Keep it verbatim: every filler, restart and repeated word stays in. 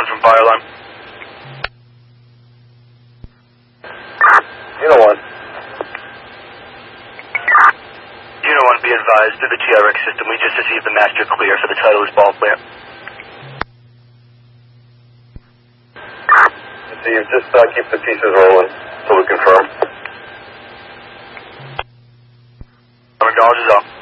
from fire alarm. Unit one. Unit one, be advised, through the T R X system, we just received the master clear for the Titleist ball plant. Steve, just uh, keep the pieces rolling so we confirm. Acknowledges all.